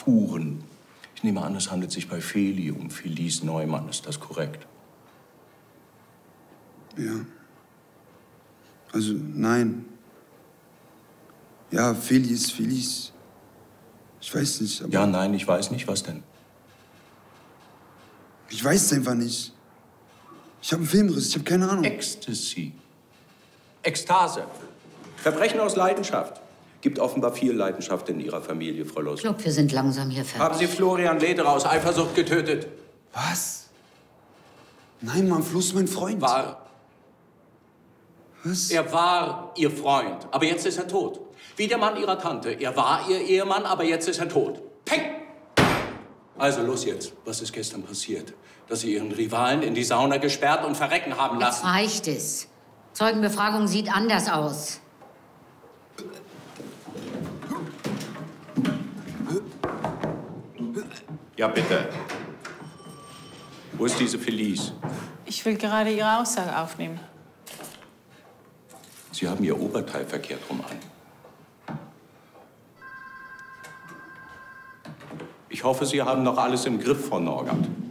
erfuhren. Ich nehme an, es handelt sich bei Feli um Felice Neumann. Ist das korrekt? Ja. Also, nein. Ja, Feli ist Felice. Ich weiß nicht, aber... Ja, nein, ich weiß nicht. Was denn? Ich weiß es einfach nicht. Ich habe einen Filmriss, ich habe keine Ahnung. Ecstasy. Ekstase. Verbrechen aus Leidenschaft. Gibt offenbar viel Leidenschaft in Ihrer Familie, Frau Loss. Ich glaube, wir sind langsam hier fertig. Haben Sie Florian Lederer aus Eifersucht getötet? Was? Nein, Mann, Flo ist mein Freund. War. Was? Er war Ihr Freund, aber jetzt ist er tot. Wie der Mann Ihrer Tante. Er war Ihr Ehemann, aber jetzt ist er tot. Peng! Also los jetzt. Was ist gestern passiert? Dass Sie Ihren Rivalen in die Sauna gesperrt und verrecken haben lassen. Jetzt reicht es. Zeugenbefragung sieht anders aus. Ja, bitte. Wo ist diese Felice? Ich will gerade Ihre Aussage aufnehmen. Sie haben Ihr Oberteil verkehrt rum an. Ich hoffe, Sie haben noch alles im Griff, Frau Norgard.